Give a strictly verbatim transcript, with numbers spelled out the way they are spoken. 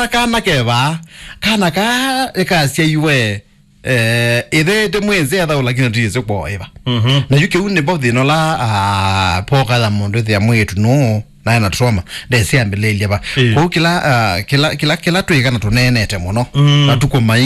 kila kana keva kana ka ekasia iwe eh ide de mweze atha ulakina tize kwa eva mhm na yuke une bothi no la a poka la mondo ya mwetu no na na trauma de siambelelia ba ko kila kila kila kila tuikana tunenete muno na tuko mai